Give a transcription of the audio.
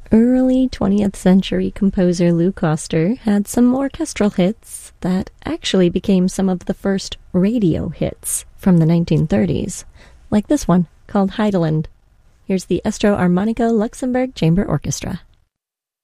Early 20th century composer Lou Koster had some orchestral hits that actually became some of the first radio hits from the 1930s, like this one called Heideland. Here's the Estro Armonico Luxembourg Chamber Orchestra.